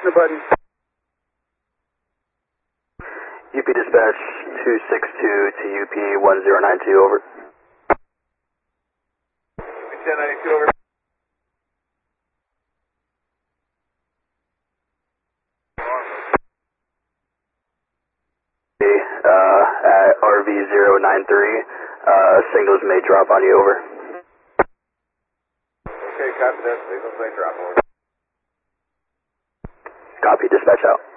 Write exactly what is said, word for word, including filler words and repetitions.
the button. U P dispatch two six two to U P one zero nine two, over. ten ninety-two, over. Uh, at R V zero nine three, uh, signals may drop on you, over. Okay, copy that. Signals may drop, over. Copy, dispatch out.